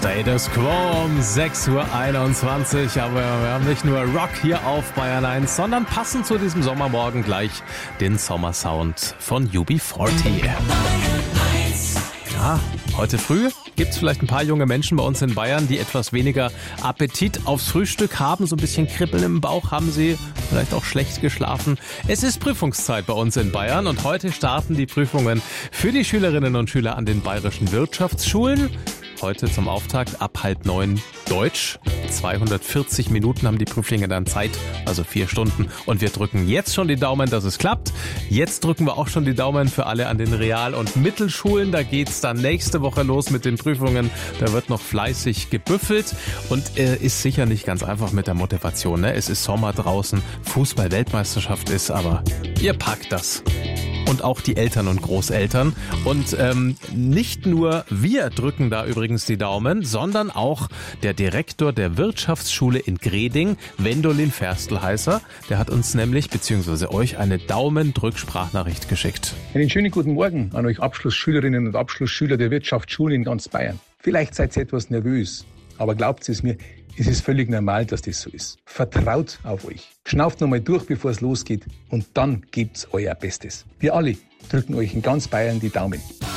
Status Quo um 6:21 Uhr. Aber wir haben nicht nur Rock hier auf Bayern 1, sondern passend zu diesem Sommermorgen gleich den Sommersound von UB40. Ja, heute früh gibt es vielleicht ein paar junge Menschen bei uns in Bayern, die etwas weniger Appetit aufs Frühstück haben. So ein bisschen Kribbeln im Bauch haben sie, vielleicht auch schlecht geschlafen. Es ist Prüfungszeit bei uns in Bayern und heute starten die Prüfungen für die Schülerinnen und Schüler an den bayerischen Wirtschaftsschulen. Heute zum Auftakt ab 8:30 Deutsch. 240 Minuten haben die Prüflinge dann Zeit, also 4 Stunden. Und wir drücken jetzt schon die Daumen, dass es klappt. Jetzt drücken wir auch schon die Daumen für alle an den Real- und Mittelschulen. Da geht's dann nächste Woche los mit den Prüfungen. Da wird noch fleißig gebüffelt und ist sicher nicht ganz einfach mit der Motivation. Ne? Es ist Sommer draußen, Fußball-Weltmeisterschaft ist, aber ihr packt das. Und auch die Eltern und Großeltern. Und nicht nur wir drücken da übrigens die Daumen, sondern auch der Direktor der Wirtschaftsschule in Greding, Wendolin Ferstelheißer, der hat uns nämlich, beziehungsweise euch, eine Daumendrück-Sprachnachricht geschickt. Einen schönen guten Morgen an euch Abschlussschülerinnen und Abschlussschüler der Wirtschaftsschulen in ganz Bayern. Vielleicht seid ihr etwas nervös, aber glaubt es mir, es ist völlig normal, dass das so ist. Vertraut auf euch. Schnauft nochmal durch, bevor es losgeht und dann gebt's euer Bestes. Wir alle drücken euch in ganz Bayern die Daumen.